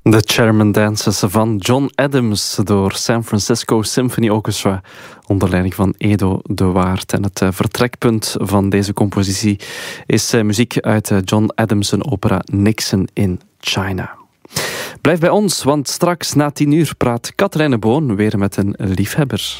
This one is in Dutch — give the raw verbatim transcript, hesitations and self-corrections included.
De Chairman Dances van John Adams door San Francisco Symphony Orchestra onder leiding van Edo de Waard. En het uh, vertrekpunt van deze compositie is uh, muziek uit uh, John Adams' opera Nixon in China. Blijf bij ons, want straks na tien uur praat Katrijne Boon weer met een liefhebber.